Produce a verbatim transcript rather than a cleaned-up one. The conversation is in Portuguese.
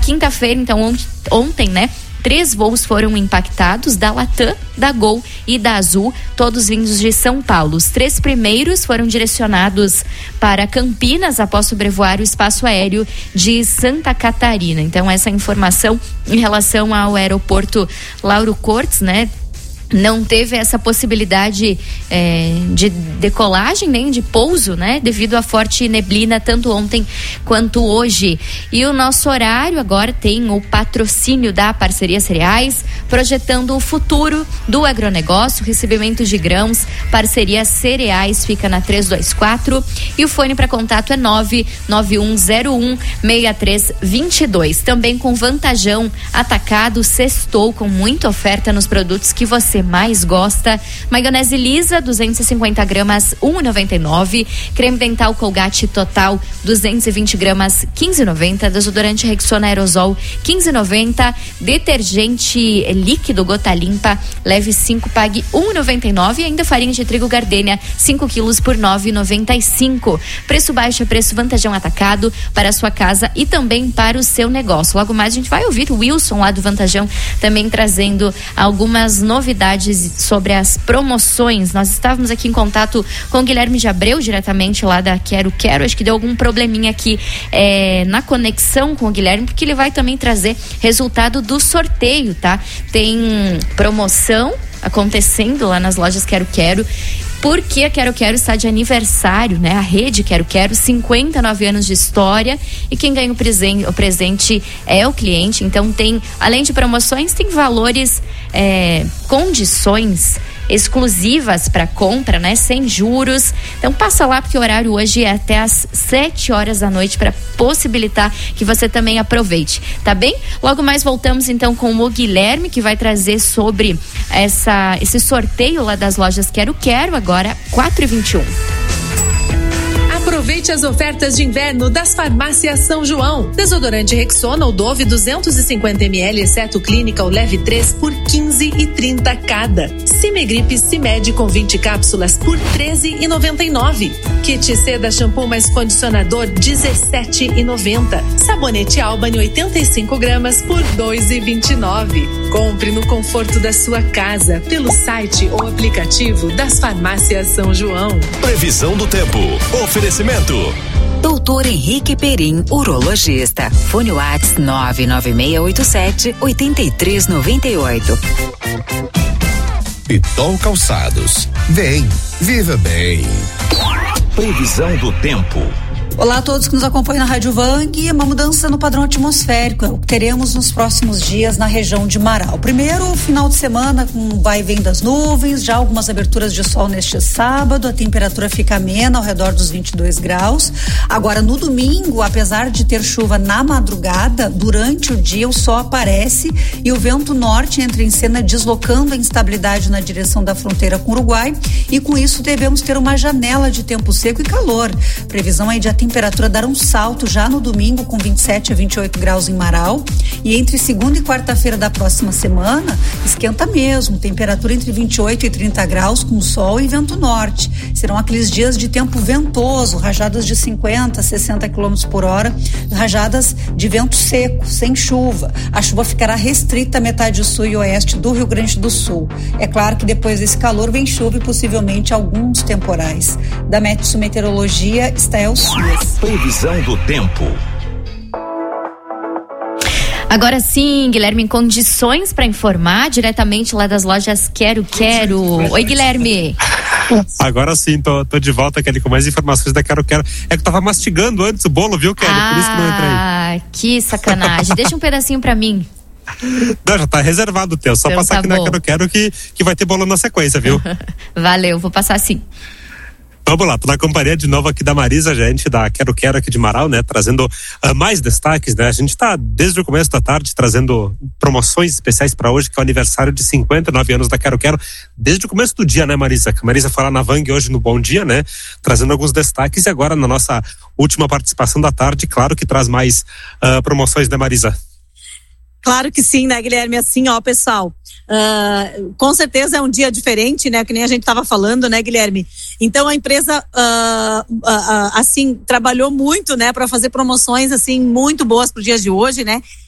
quinta-feira, então ont- ontem, né? Três voos foram impactados, da Latam, da Gol e da Azul, todos vindos de São Paulo. Os três primeiros foram direcionados para Campinas após sobrevoar o espaço aéreo de Santa Catarina. Então, essa informação em relação ao aeroporto Lauro Cortes, né? Não teve essa possibilidade é, de decolagem nem de pouso, né? Devido à forte neblina, tanto ontem quanto hoje. E o nosso horário agora tem o patrocínio da Parceria Cereais, projetando o futuro do agronegócio, recebimento de grãos. Parceria Cereais fica na trezentos e vinte e quatro e o fone para contato é nove nove um zero um seis três dois dois. Também com Vantajão Atacado, sextou com muita oferta nos produtos que você mais gosta. Maionese lisa, duzentos e cinquenta gramas, um real e noventa e nove. Creme dental Colgate Total, duzentos e vinte gramas, quinze reais e noventa. Desodorante Rexona Aerosol, quinze reais e noventa. Detergente líquido Gota Limpa, leve cinco, pague um real e noventa e nove. E ainda farinha de trigo Gardênia, cinco quilos por nove reais e noventa e cinco. Preço baixo é preço Vantajão Atacado para a sua casa e também para o seu negócio. Logo mais a gente vai ouvir o Wilson lá do Vantajão também trazendo algumas novidades sobre as promoções. Nós estávamos aqui em contato com o Guilherme de Abreu, diretamente lá da Quero Quero. Acho que deu algum probleminha aqui é, na conexão com o Guilherme, porque ele vai também trazer resultado do sorteio, tá? Tem promoção acontecendo lá nas lojas Quero Quero, porque a Quero Quero está de aniversário, né? A rede Quero Quero, cinquenta e nove anos de história, e quem ganha o presente, o presente é o cliente. Então tem, além de promoções, tem valores, é, condições exclusivas para compra, né? Sem juros. Então passa lá, porque o horário hoje é até às sete horas da noite para possibilitar que você também aproveite, tá bem? Logo mais voltamos então com o Guilherme, que vai trazer sobre essa, esse sorteio lá das lojas Quero Quero, agora quatro e vinte e um. Aproveite as ofertas de inverno das farmácias São João. Desodorante Rexona ou Dove duzentos e cinquenta mililitros, exceto Clínica ou Leve três por quinze e trinta cada. Cimegripe Cimed com vinte cápsulas por treze e noventa e nove. Kit Seda shampoo mais condicionador dezessete e noventa. Sabonete Albany oitenta e cinco gramas por dois e vinte e nove. Compre no conforto da sua casa pelo site ou aplicativo das farmácias São João. Previsão do tempo. Oferecimento Doutor Henrique Perim, urologista. Fone Whats nove nove seis oito sete oito três nove oito. Pitol Calçados. Vem, viva bem. Previsão do tempo. Olá a todos que nos acompanham na Rádio Vang. Uma mudança no padrão atmosférico é o que teremos nos próximos dias na região de Marau. Primeiro, final de semana com vai e vem das nuvens, já algumas aberturas de sol neste sábado, a temperatura fica amena ao redor dos vinte e dois graus. Agora no domingo, apesar de ter chuva na madrugada, durante o dia o sol aparece e o vento norte entra em cena, deslocando a instabilidade na direção da fronteira com o Uruguai, e com isso devemos ter uma janela de tempo seco e calor. Previsão aí de a temperatura dar um salto já no domingo com vinte e sete a vinte e oito graus em Marau, e entre segunda e quarta-feira da próxima semana esquenta mesmo, temperatura entre vinte e oito e trinta graus com sol e vento norte. Serão aqueles dias de tempo ventoso, rajadas de cinquenta a sessenta quilômetros por hora, rajadas de vento seco, sem chuva. A chuva ficará restrita à metade sul e oeste do Rio Grande do Sul. É claro que depois desse calor vem chuva e possivelmente alguns temporais. Da Metsu Meteorologia, Estael Suas. Previsão do tempo. Agora sim, Guilherme, em condições para informar diretamente lá das lojas Quero Quero. Oi, Guilherme. Agora sim, tô, tô de volta, Kelly, com mais informações da Quero Quero. É que eu tava mastigando antes o bolo, viu, Kelly? Ah, por isso que não entrei. Ah, que sacanagem. Deixa um pedacinho pra mim. Não, já tá reservado o teu. Só então, passar tá aqui bom. na Quero Quero que, que vai ter bolo na sequência, viu? Valeu, vou passar sim. Vamos lá, tô na companhia de novo aqui da Marisa, gente, da Quero Quero aqui de Marau, né? Trazendo uh, mais destaques, né? A gente tá desde o começo da tarde trazendo promoções especiais para hoje, que é o aniversário de cinquenta e nove anos da Quero Quero. Desde o começo do dia, né, Marisa? A Marisa foi lá na Vang hoje no Bom Dia, né? Trazendo alguns destaques, e agora na nossa última participação da tarde, claro que traz mais uh, promoções, né, Marisa? Claro que sim, né, Guilherme? Assim, ó, pessoal, uh, com certeza é um dia diferente, né, que nem a gente estava falando, né, Guilherme? Então a empresa, uh, uh, uh, assim, trabalhou muito, né, para fazer promoções, assim, muito boas para os dias de hoje, né?